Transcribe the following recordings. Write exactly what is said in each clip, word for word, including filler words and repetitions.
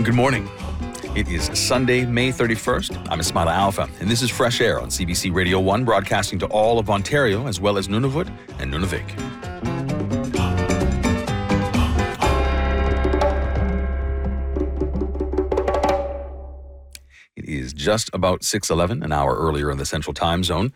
Good morning. It is Sunday, May thirty-first. I'm Ismaila Alfa, and this is Fresh Air on C B C Radio one, broadcasting to all of Ontario, as well as Nunavut and Nunavik. It is just about six eleven, an hour earlier in the Central Time Zone.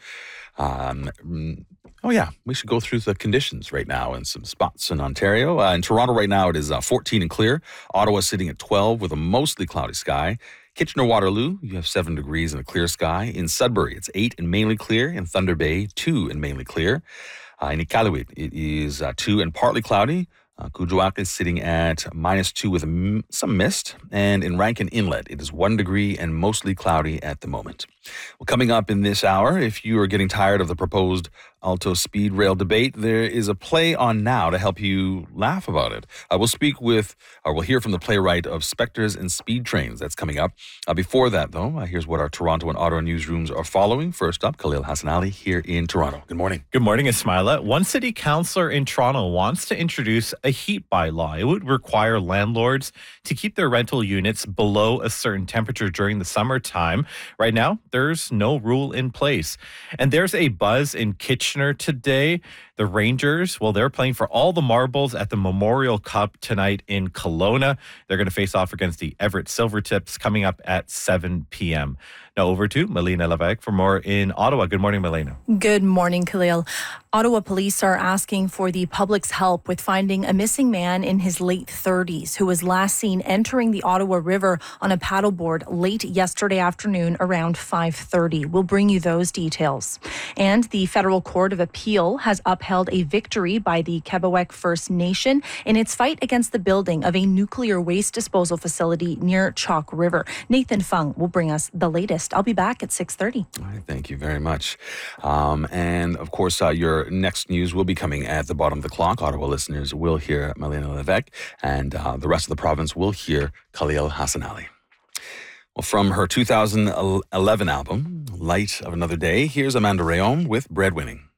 Um, oh, yeah, we should go through the conditions right now in some spots in Ontario. Uh, in Toronto right now, it is uh, fourteen and clear. Ottawa sitting at twelve with a mostly cloudy sky. Kitchener-Waterloo, you have seven degrees and a clear sky. In Sudbury, it's eight and mainly clear. In Thunder Bay, two and mainly clear. Uh, in Iqaluit, it is uh, two and partly cloudy. Uh, Kuujjuaq is sitting at minus two with a m- some mist. And in Rankin Inlet, it is one degree and mostly cloudy at the moment. Well, coming up in this hour, if you are getting tired of the proposed Alto Speed Rail debate, there is a play on now to help you laugh about it. Uh, we'll speak with, or we'll hear from the playwright of Spectres and Speed Trains. That's coming up. Uh, before that, though, uh, here's what our Toronto and Ottawa newsrooms are following. First up, Khalil Hassanali here in Toronto. Good morning. Good morning, Ismaila. One city councillor in Toronto wants to introduce a heat bylaw. It would require landlords to keep their rental units below a certain temperature during the summertime. Right now, there's no rule in place. And there's a buzz in Kitchener today. The Rangers, well, they're playing for all the marbles at the Memorial Cup tonight in Kelowna. They're going to face off against the Everett Silvertips coming up at seven p.m. Now over to Melina Levesque for more in Ottawa. Good morning, Melina. Good morning, Khalil. Ottawa police are asking for the public's help with finding a missing man in his late thirties who was last seen entering the Ottawa River on a paddleboard late yesterday afternoon around five thirty. We'll bring you those details. And the Federal Court of Appeal has upheld a victory by the Quebecois First Nation in its fight against the building of a nuclear waste disposal facility near Chalk River. Nathan Fung will bring us the latest. I'll be back at six thirty. All right, thank you very much. Um, and of course, uh, your next news will be coming at the bottom of the clock. Ottawa listeners will hear Melina Levesque, and uh, the rest of the province will hear Khalil Hassanali. Well, from her two thousand eleven album, Light of Another Day, here's Amanda Rayom with Breadwinning.